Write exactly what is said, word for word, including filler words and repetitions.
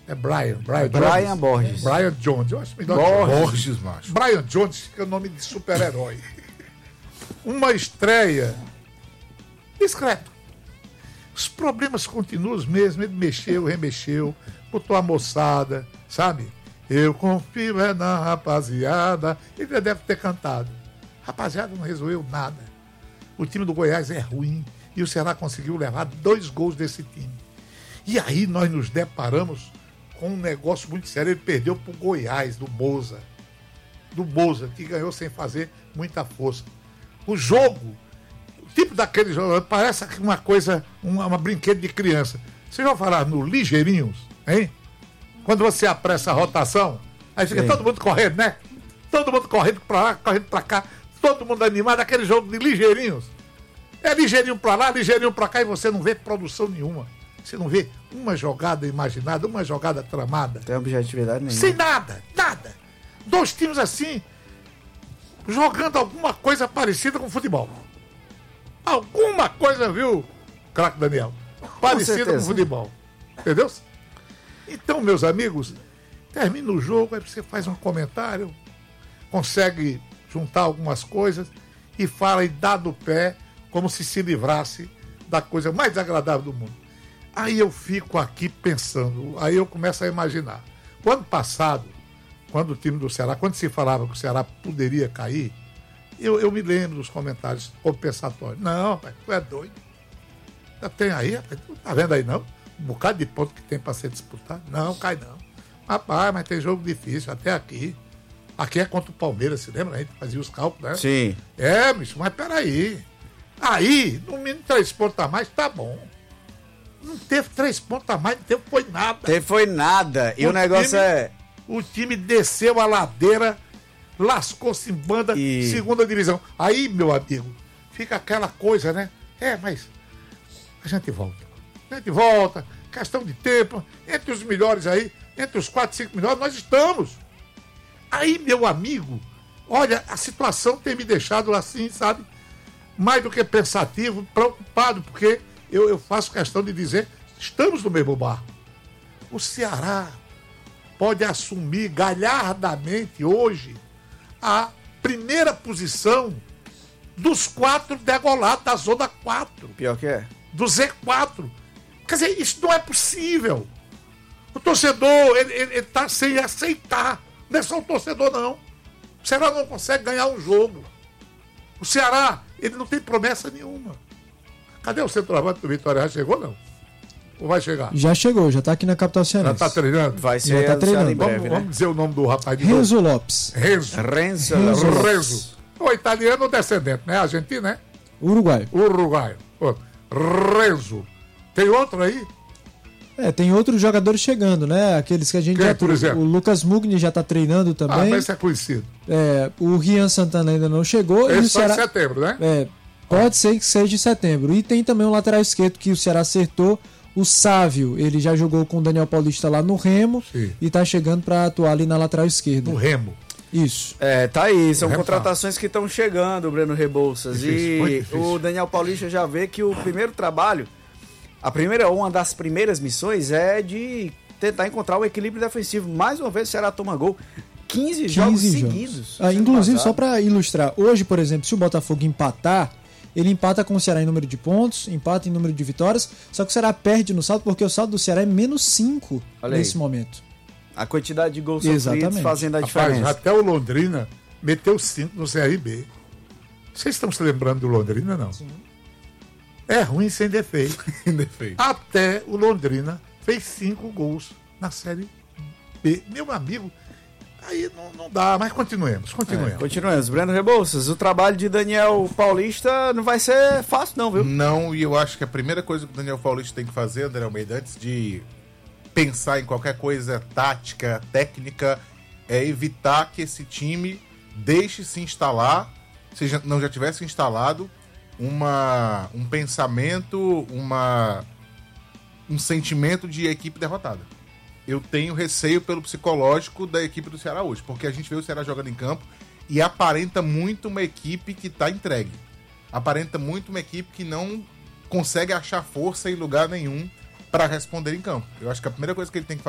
É Brian. Brian, Brian Jones. Borges. Brian Jones. Eu acho melhor Borges. Borges, macho. Brian Jones, que é o nome de super-herói. Uma estreia discreto. Os problemas continuam os mesmos. Ele mexeu, remexeu, botou a moçada, sabe? Eu confio é na rapaziada. Ele já deve ter cantado. Rapaziada, não resolveu nada. O time do Goiás é ruim e o Ceará conseguiu levar dois gols desse time. E aí nós nos deparamos com um negócio muito sério. Ele perdeu pro Goiás, do Boza. Do Boza, que ganhou sem fazer muita força. O jogo, o tipo daquele jogo, parece uma coisa, uma, uma brinquedo de criança. Vocês vão falar no ligeirinhos, hein? Quando você apressa a rotação, aí fica Sim. todo mundo correndo, né? Todo mundo correndo pra lá, correndo pra cá, todo mundo animado, aquele jogo de ligeirinhos. É ligeirinho pra lá, ligeirinho pra cá, e você não vê produção nenhuma. Você não vê uma jogada imaginada, uma jogada tramada. Não tem objetividade nenhuma. Sem nada, nada. Dois times assim, jogando alguma coisa parecida com futebol. Alguma coisa, viu, craque Daniel? Parecida com, com futebol. Entendeu? Então, meus amigos, termina o jogo, aí você faz um comentário, consegue juntar algumas coisas e fala e dá do pé como se se livrasse da coisa mais desagradável do mundo. Aí eu fico aqui pensando, aí eu começo a imaginar. O ano passado, quando o time do Ceará, quando se falava que o Ceará poderia cair, eu, eu me lembro dos comentários compensatórios. Não, rapaz, tu é doido. Já tem aí, rapaz, tu tá vendo aí não? Um bocado de ponto que tem para ser disputado. Não, cai não. Rapaz, mas tem jogo difícil até aqui. Aqui é contra o Palmeiras, se lembra? A gente fazia os cálculos, né? Sim. É, bicho, mas peraí. Aí, no mínimo três pontos a mais, tá bom. Não teve três pontos a mais, não teve, foi nada. Teve foi nada. E o, o negócio time, é... O time desceu a ladeira, lascou-se em banda, e... segunda divisão. Aí, meu amigo, fica aquela coisa, né? É, mas a gente volta. A gente volta, questão de tempo, entre os melhores aí, entre os quatro, cinco melhores, nós estamos. Aí, meu amigo, olha, a situação tem me deixado assim, sabe? Mais do que pensativo, preocupado, porque eu, eu faço questão de dizer, estamos no mesmo barco. O Ceará pode assumir galhardamente hoje a primeira posição dos quatro degolados da zona quatro. Pior que é. Do Z quatro. Quer dizer, isso não é possível. O torcedor, ele está sem aceitar. Não é só o torcedor, não. O Ceará não consegue ganhar um jogo. O Ceará, ele não tem promessa nenhuma. Cadê o centroavante do Vitória? Já chegou, não? Ou vai chegar? Já chegou, já está aqui na capital cearense. Já está treinando? Vai ser. Já tá treinando. Em breve, vamos, né? vamos dizer o nome do rapaz de Renzo novo. Lopes. Renzo. Renzo. Renzo. Renzo. O italiano descendente, né? Argentino, né? Uruguai. Uruguai. Renzo. Tem outro aí? É, tem outros jogadores chegando, né? Aqueles que a gente Quem, já... por exemplo? O Lucas Mugni já está treinando também. Ah, mas esse é conhecido. É, o Rian Santana ainda não chegou. Esse e o só Ceará... em setembro, né? É, pode ser que seja em setembro. E tem também o lateral esquerdo que o Ceará acertou, o Sávio. Ele já jogou com o Daniel Paulista lá no Remo. Sim. E está chegando para atuar ali na lateral esquerda. No Remo. Isso. É, tá aí, são Remo contratações que estão chegando, Breno Rebouças. Difícil, muito E difícil. o Daniel Paulista já vê que o primeiro trabalho, a primeira, uma das primeiras missões é de tentar encontrar o equilíbrio defensivo. Mais uma vez o Ceará toma gol. quinze jogos quinze seguidos. Ah, inclusive, só para ilustrar, hoje, por exemplo, se o Botafogo empatar, ele empata com o Ceará em número de pontos, empata em número de vitórias, só que o Ceará perde no saldo, porque o saldo do Ceará é menos cinco nesse momento. A quantidade de gols Exatamente. sofridos fazendo a Rapaz, diferença. até o Londrina meteu cinco no C R B. Vocês estão se lembrando do Londrina, não? Sim. É ruim sem defeito. Sem defeito. Até o Londrina fez cinco gols na Série B. Meu amigo, aí não, não dá, mas continuemos, continuemos. É, continuemos. Breno Rebouças, o trabalho de Daniel Paulista não vai ser fácil não, viu? Não, e eu acho que a primeira coisa que o Daniel Paulista tem que fazer, André Almeida, antes de pensar em qualquer coisa tática, técnica, é evitar que esse time deixe se instalar, se já, não já tivesse instalado, uma, um pensamento, uma, um sentimento de equipe derrotada. Eu tenho receio pelo psicológico da equipe do Ceará hoje, porque a gente vê o Ceará jogando em campo e aparenta muito uma equipe que está entregue. Aparenta muito uma equipe que não consegue achar força em lugar nenhum para responder em campo. Eu acho que a primeira coisa que ele tem que fazer